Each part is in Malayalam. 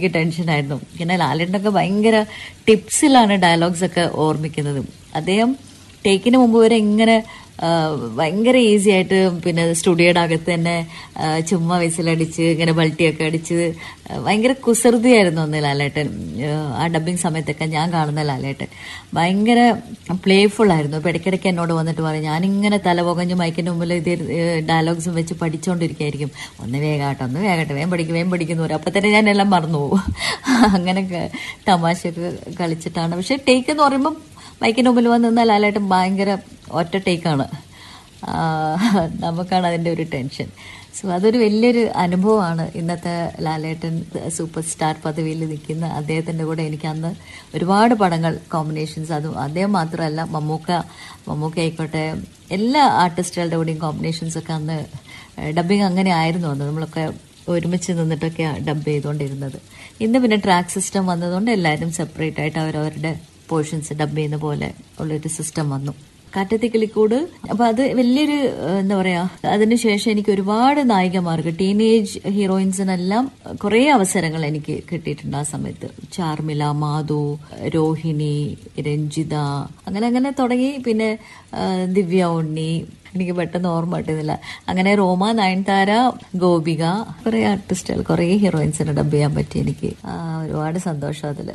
എനിക്ക് ടെൻഷനായിരുന്നു. പിന്നെ ലാലേട്ടനൊക്കെ ഭയങ്കര ടിപ്സിലാണ് ഡയലോഗ്സ് ഒക്കെ ഓർമ്മിക്കുന്നത്. അദ്ദേഹം ടേക്കിന് മുമ്പ് വരെ ഇങ്ങനെ ഭയങ്കര ഈസി ആയിട്ട് പിന്നെ സ്റ്റുഡിയോയുടെ അകത്ത് തന്നെ ചുമ്മാ വിസിലടിച്ച് ഇങ്ങനെ ബൾട്ടിയൊക്കെ അടിച്ച് ഭയങ്കര കുസൃതിയായിരുന്നു അന്ന് ലാലേട്ടൻ. ആ ഡബ്ബിങ് സമയത്തൊക്കെ ഞാൻ കാണുന്ന ലാലേട്ടൻ ഭയങ്കര പ്ലേഫുൾ ആയിരുന്നു. ഇപ്പൊ ഇടയ്ക്കിടയ്ക്ക് എന്നോട് വന്നിട്ട് പറയും, ഞാനിങ്ങനെ തലപുകഞ്ഞ് മൈക്കിന്റെ മുമ്പിൽ ഇത് ഡയലോഗ്സും വെച്ച് പഠിച്ചുകൊണ്ടിരിക്കുകയായിരിക്കും. ഒന്ന് വേഗട്ടെ വേഗം പഠിക്കുന്നു പറയും. അപ്പൊ തന്നെ ഞാൻ എല്ലാം മറന്നു പോകും. അങ്ങനെയൊക്കെ തമാശയൊക്കെ കളിച്ചിട്ടാണ്. പക്ഷെ ടേക്ക് എന്ന് പറയുമ്പോൾ മൈക്കിന് മുമ്പിൽ വന്ന് നിന്നാൽ ലാലേട്ടൻ ഭയങ്കര ഒറ്റ ടേക്കാണ്. നമുക്കാണ് അതിൻ്റെ ഒരു ടെൻഷൻ. സോ അതൊരു വലിയൊരു അനുഭവമാണ്. ഇന്നത്തെ ലാലേട്ടൻ സൂപ്പർ സ്റ്റാർ പദവിയിൽ നിൽക്കുന്ന അദ്ദേഹത്തിൻ്റെ കൂടെ എനിക്ക് അന്ന് ഒരുപാട് പടങ്ങൾ കോമ്പിനേഷൻസ്, അതും അദ്ദേഹം മാത്രമല്ല മമ്മൂക്ക ആയിക്കോട്ടെ എല്ലാ ആർട്ടിസ്റ്റുകളുടെ കൂടെയും കോമ്പിനേഷൻസ് ഒക്കെ അന്ന് ഡബ്ബിങ് അങ്ങനെ ആയിരുന്നു. അന്ന് നമ്മളൊക്കെ ഒരുമിച്ച് നിന്നിട്ടൊക്കെയാണ് ഡബ് ചെയ്തുകൊണ്ടിരുന്നത്. ഇന്ന് പിന്നെ ട്രാക്ക് സിസ്റ്റം വന്നതുകൊണ്ട് എല്ലാവരും സെപ്പറേറ്റ് ആയിട്ട് അവരവരുടെ പോർഷൻസ് ഡബ് ചെയ്യുന്ന പോലെ ഉള്ളൊരു സിസ്റ്റം വന്നു. കാറ്റത്തി കിളിക്കൂട്, അപ്പൊ അത് വലിയൊരു എന്താ പറയാ, അതിനുശേഷം എനിക്ക് ഒരുപാട് നായികമാർക്ക്, ടീനേജ് ഹീറോയിൻസിനെല്ലാം കുറെ അവസരങ്ങൾ എനിക്ക് കിട്ടിയിട്ടുണ്ട് ആ സമയത്ത്. ചാർമില, മാധു, രോഹിണി, രഞ്ജിത, അങ്ങനെ തുടങ്ങി. പിന്നെ ദിവ്യ ഉണ്ണി, എനിക്ക് പെട്ടെന്ന് ഓർമ്മ കിട്ടുന്നില്ല. അങ്ങനെ റോമ, നയൻതാര, ഗോപിക, കുറെ ആർട്ടിസ്റ്റുകൾ, കുറെ ഹീറോയിൻസിനെ ഡബ് ചെയ്യാൻ പറ്റി എനിക്ക്. ഒരുപാട് സന്തോഷം അതില്.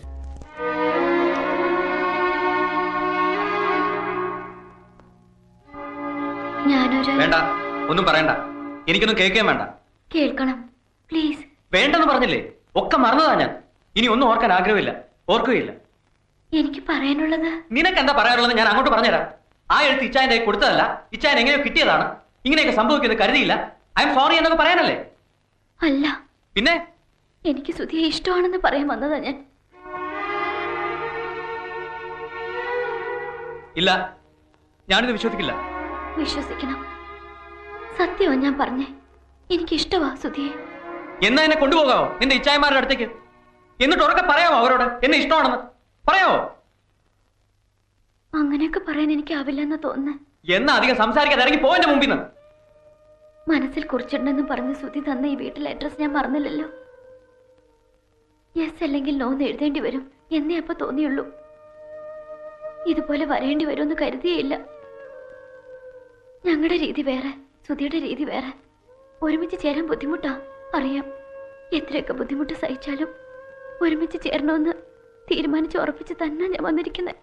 വേണ്ട, ഒന്നും പറയണ്ട, എനിക്കൊന്നും കേൾക്കുകയും വേണ്ട. കേൾക്കണം പ്ലീസ്. വേണ്ടെന്ന് പറഞ്ഞില്ലേ, ഒക്കെ മറന്നതാ ഞാൻ. ഇനി ഒന്നും ഓർക്കാൻ ആഗ്രഹമില്ല, ഓർക്കുകയില്ല. എനിക്ക് പറയാനുള്ളത്. നിനക്ക് എന്താ പറയാനുള്ളത് ഞാൻ അങ്ങോട്ട് പറഞ്ഞുതരാം. ആ എഴുത്ത് ഇച്ചായന്റെ കൊടുത്തതല്ല, ഇച്ചായൻ എങ്ങനെയോ കിട്ടിയതാണ്. ഇങ്ങനെയൊക്കെ സംഭവിക്കുന്നത് കരുതിയില്ല. ഐ എം സോറി എന്നൊക്കെ പറയാനല്ലേ? അല്ല, പിന്നെ എനിക്ക് സുധിയെ ഇഷ്ടമാണെന്ന് പറയാൻ വന്നതാ ഞാൻ. ഇല്ല, ഞാനിത് വിശ്വസിക്കില്ല. വിശ്വസിക്കണം. സത്യമാ ഞാൻ പറഞ്ഞേ. എനിക്കിഷ്ടമാ സുധിയെ. എന്നാ എന്നെ കൊണ്ടുപോകാവോ നിന്റെ ഇച്ചായന്മാരുടെ അടുത്തേക്ക്? എന്നിട്ട് ഉറക്കെ പറയാമോ അവരോട് എന്നെ ഇഷ്ടമാണെന്ന്? പറയാമോ? അങ്ങനെയൊക്കെ പറയാൻ എനിക്കാവില്ലെന്ന് തോന്നുന്നേ. എന്നാ അധികം സംസാരിക്കാതെ ഇറങ്ങി പോവന്റെ മുമ്പിൽ നിന്ന്. മനസ്സിൽ കുറിച്ചിട്ടുണ്ടെന്ന് പറഞ്ഞ് സുധി തന്ന ഈ വീട്ടിലെ അഡ്രസ് ഞാൻ മറന്നില്ലല്ലോ. യെസ് അല്ലെങ്കിൽ നോ എന്ന് എഴുതേണ്ടി വരും എന്നേ അപ്പൊ തോന്നിയുള്ളൂ. ഇതുപോലെ വരേണ്ടി വരുമെന്ന് കരുതിയേയില്ല. ഞങ്ങളുടെ രീതി വേറെ, സുധിയുടെ രീതി വേറെ. ഒരുമിച്ച് ചേരാൻ ബുദ്ധിമുട്ടാ, അറിയാം. എത്രയൊക്കെ ബുദ്ധിമുട്ട് സഹിച്ചാലും ഒരുമിച്ച് ചേരണമെന്ന് തീരുമാനിച്ച് ഉറപ്പിച്ച് തന്നെ ഞാൻ വന്നിരിക്കുന്നത്.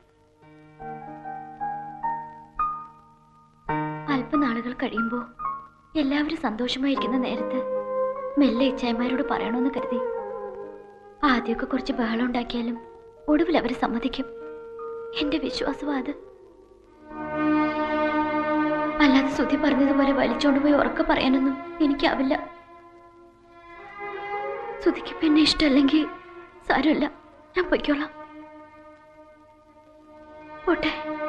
അല്പനാളുകൾ കഴിയുമ്പോ എല്ലാവരും സന്തോഷമായിരിക്കുന്ന നേരത്ത് മെല്ലെ ഇച്ചായന്മാരോട് പറയണമെന്ന് കരുതി. ആദ്യമൊക്കെ കുറച്ച് ബഹളം ഉണ്ടാക്കിയാലും ഒടുവിൽ അവര് സമ്മതിക്കും. എന്റെ വിശ്വാസമാ അത്. അല്ലാതെ സുധി പറഞ്ഞതുപോലെ വലിച്ചോണ്ടുപോയി ഉറക്കെ പറയാനൊന്നും എനിക്കാവില്ല. സുധിക്ക് പിന്നെ ഇഷ്ടമല്ലെങ്കിൽ സാരമില്ല, ഞാൻ പൊയ്ക്കോളാം. പോട്ടെ.